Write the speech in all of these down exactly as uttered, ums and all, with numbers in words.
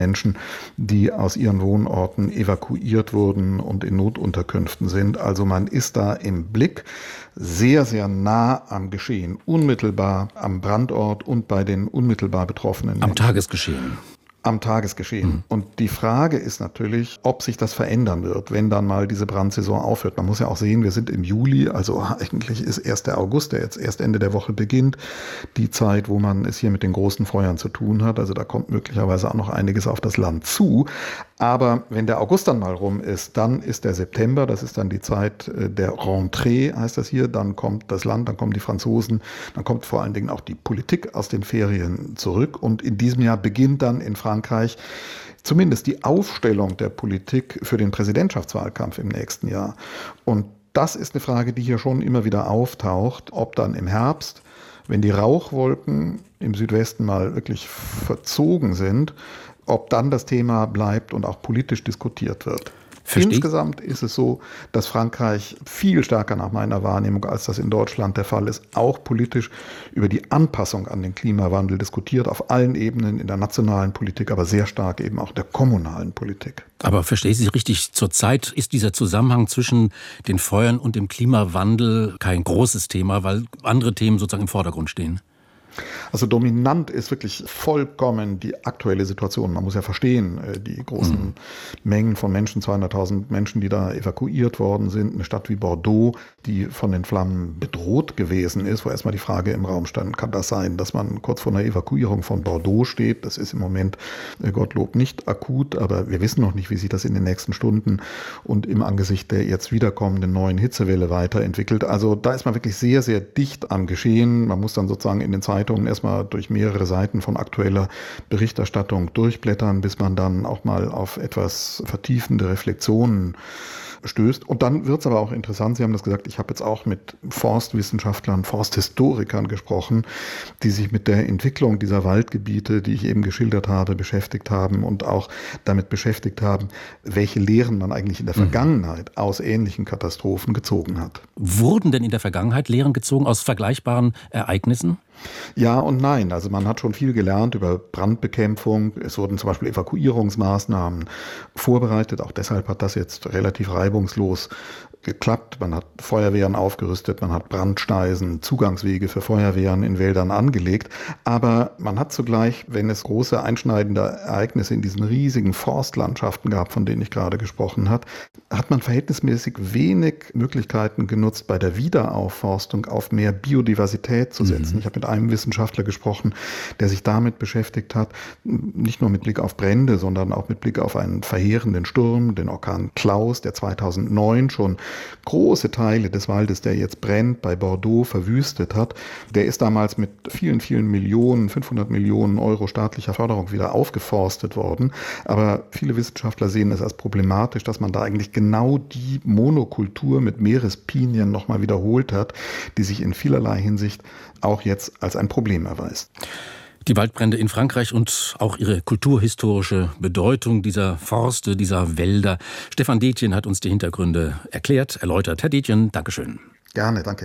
Menschen, die aus ihren Wohnorten evakuiert wurden und in Notunterkünften sind. Also man ist da im Blick sehr, sehr nah am Geschehen, unmittelbar am Brandort und bei den unmittelbar betroffenen Menschen. Am Tagesgeschehen. Am Tagesgeschehen. Mhm. Und die Frage ist natürlich, ob sich das verändern wird, wenn dann mal diese Brandsaison aufhört. Man muss ja auch sehen, wir sind im Juli, also eigentlich ist erst der August, der jetzt erst Ende der Woche beginnt, die Zeit, wo man es hier mit den großen Feuern zu tun hat. Also da kommt möglicherweise auch noch einiges auf das Land zu. Aber wenn der August dann mal rum ist, dann ist der September, das ist dann die Zeit der Rentrée, heißt das hier. Dann kommt das Land, dann kommen die Franzosen, dann kommt vor allen Dingen auch die Politik aus den Ferien zurück. Und in diesem Jahr beginnt dann in Frankreich zumindest die Aufstellung der Politik für den Präsidentschaftswahlkampf im nächsten Jahr. Und das ist eine Frage, die hier schon immer wieder auftaucht, ob dann im Herbst, wenn die Rauchwolken im Südwesten mal wirklich verzogen sind, ob dann das Thema bleibt und auch politisch diskutiert wird. Verstehe. Insgesamt ist es so, dass Frankreich viel stärker nach meiner Wahrnehmung, als das in Deutschland der Fall ist, auch politisch über die Anpassung an den Klimawandel diskutiert, auf allen Ebenen in der nationalen Politik, aber sehr stark eben auch der kommunalen Politik. Aber verstehe ich Sie richtig, zurzeit ist dieser Zusammenhang zwischen den Feuern und dem Klimawandel kein großes Thema, weil andere Themen sozusagen im Vordergrund stehen. Also dominant ist wirklich vollkommen die aktuelle Situation. Man muss ja verstehen, die großen mhm. Mengen von Menschen, zweihunderttausend Menschen, die da evakuiert worden sind. Eine Stadt wie Bordeaux, die von den Flammen bedroht gewesen ist, wo erstmal die Frage im Raum stand, kann das sein, dass man kurz vor einer Evakuierung von Bordeaux steht? Das ist im Moment, Gottlob, nicht akut, aber wir wissen noch nicht, wie sich das in den nächsten Stunden und im Angesicht der jetzt wiederkommenden neuen Hitzewelle weiterentwickelt. Also da ist man wirklich sehr, sehr dicht am Geschehen. Man muss dann sozusagen in den Zeitungen erstmal durch mehrere Seiten von aktueller Berichterstattung durchblättern, bis man dann auch mal auf etwas vertiefende Reflexionen stößt. Und dann wird es aber auch interessant, Sie haben das gesagt, ich habe jetzt auch mit Forstwissenschaftlern, Forsthistorikern gesprochen, die sich mit der Entwicklung dieser Waldgebiete, die ich eben geschildert habe, beschäftigt haben und auch damit beschäftigt haben, welche Lehren man eigentlich in der Vergangenheit aus ähnlichen Katastrophen gezogen hat. Wurden denn in der Vergangenheit Lehren gezogen aus vergleichbaren Ereignissen? Ja und nein. Also man hat schon viel gelernt über Brandbekämpfung. Es wurden zum Beispiel Evakuierungsmaßnahmen vorbereitet. Auch deshalb hat das jetzt relativ reibungslos geklappt. Man hat Feuerwehren aufgerüstet, man hat Brandschneisen, Zugangswege für Feuerwehren in Wäldern angelegt. Aber man hat zugleich, wenn es große einschneidende Ereignisse in diesen riesigen Forstlandschaften gab, von denen ich gerade gesprochen habe, hat man verhältnismäßig wenig Möglichkeiten genutzt, bei der Wiederaufforstung auf mehr Biodiversität zu setzen. Mhm. Ich habe mit einem Wissenschaftler gesprochen, der sich damit beschäftigt hat, nicht nur mit Blick auf Brände, sondern auch mit Blick auf einen verheerenden Sturm, den Orkan Klaus, der zweitausendneun schon große Teile des Waldes, der jetzt brennt, bei Bordeaux verwüstet hat. Der ist damals mit vielen, vielen Millionen, fünfhundert Millionen Euro staatlicher Förderung wieder aufgeforstet worden. Aber viele Wissenschaftler sehen es als problematisch, dass man da eigentlich genau die Monokultur mit Meerespinien nochmal wiederholt hat, die sich in vielerlei Hinsicht auch jetzt als ein Problem erweist. Die Waldbrände in Frankreich und auch ihre kulturhistorische Bedeutung dieser Forste, dieser Wälder. Stefan Detjen hat uns die Hintergründe erklärt, erläutert. Herr Detjen, Dankeschön. Gerne, danke.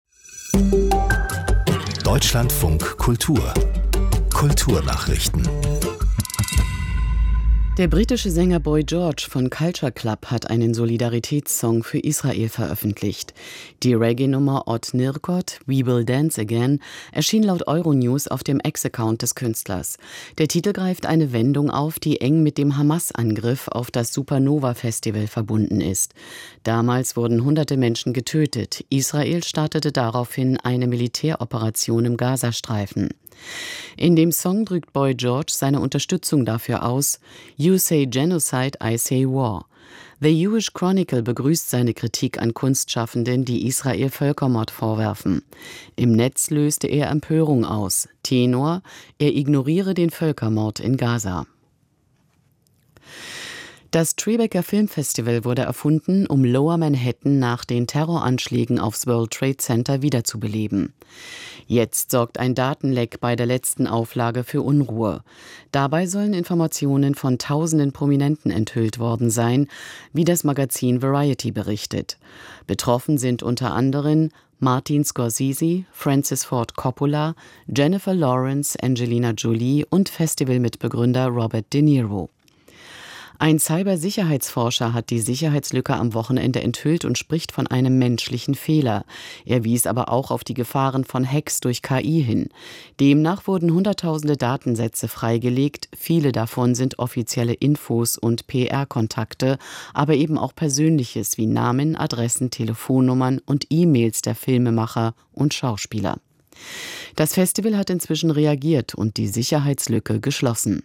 Deutschlandfunk Kultur. Kulturnachrichten. Der britische Sänger Boy George von Culture Club hat einen Solidaritätssong für Israel veröffentlicht. Die Reggae-Nummer Ot Nirkot, We Will Dance Again, erschien laut Euronews auf dem Ex-Account des Künstlers. Der Titel greift eine Wendung auf, die eng mit dem Hamas-Angriff auf das Supernova-Festival verbunden ist. Damals wurden hunderte Menschen getötet. Israel startete daraufhin eine Militäroperation im Gazastreifen. In dem Song drückt Boy George seine Unterstützung dafür aus. You say genocide, I say war. The Jewish Chronicle begrüßt seine Kritik an Kunstschaffenden, die Israel Völkermord vorwerfen. Im Netz löste er Empörung aus. Tenor: er ignoriere den Völkermord in Gaza. Das Tribeca Film Festival wurde erfunden, um Lower Manhattan nach den Terroranschlägen aufs World Trade Center wiederzubeleben. Jetzt sorgt ein Datenleck bei der letzten Auflage für Unruhe. Dabei sollen Informationen von tausenden Prominenten enthüllt worden sein, wie das Magazin Variety berichtet. Betroffen sind unter anderem Martin Scorsese, Francis Ford Coppola, Jennifer Lawrence, Angelina Jolie und Festivalmitbegründer Robert De Niro. Ein Cybersicherheitsforscher hat die Sicherheitslücke am Wochenende enthüllt und spricht von einem menschlichen Fehler. Er wies aber auch auf die Gefahren von Hacks durch K I hin. Demnach wurden hunderttausende Datensätze freigelegt. Viele davon sind offizielle Infos und P R-Kontakte, aber eben auch Persönliches wie Namen, Adressen, Telefonnummern und E-Mails der Filmemacher und Schauspieler. Das Festival hat inzwischen reagiert und die Sicherheitslücke geschlossen.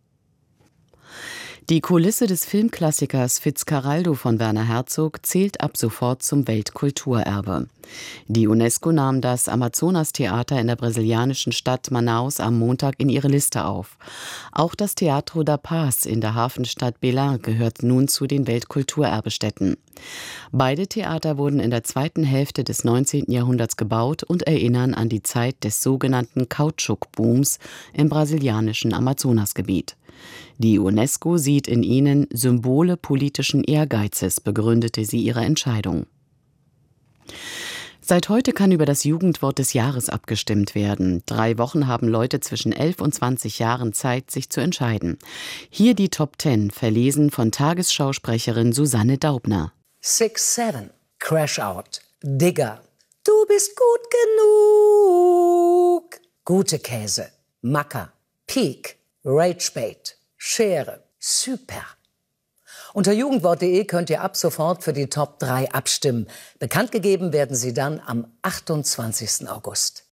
Die Kulisse des Filmklassikers Fitzcarraldo von Werner Herzog zählt ab sofort zum Weltkulturerbe. Die UNESCO nahm das Amazonas-Theater in der brasilianischen Stadt Manaus am Montag in ihre Liste auf. Auch das Teatro da Paz in der Hafenstadt Belém gehört nun zu den Weltkulturerbestätten. Beide Theater wurden in der zweiten Hälfte des neunzehnten Jahrhunderts gebaut und erinnern an die Zeit des sogenannten Kautschuk-Booms im brasilianischen Amazonasgebiet. Die UNESCO sieht in ihnen Symbole politischen Ehrgeizes, begründete sie ihre Entscheidung. Seit heute kann über das Jugendwort des Jahres abgestimmt werden. Drei Wochen haben Leute zwischen elf und zwanzig Jahren Zeit, sich zu entscheiden. Hier die Top Ten, verlesen von Tagesschausprecherin Susanne Daubner. Six Seven, Crash Out, Digger, du bist gut genug. Gute Käse, Macker, Peak, Ragebait, Schere, Super. Unter jugendwort punkt de könnt ihr ab sofort für die Top drei abstimmen. Bekannt gegeben werden sie dann am achtundzwanzigsten August.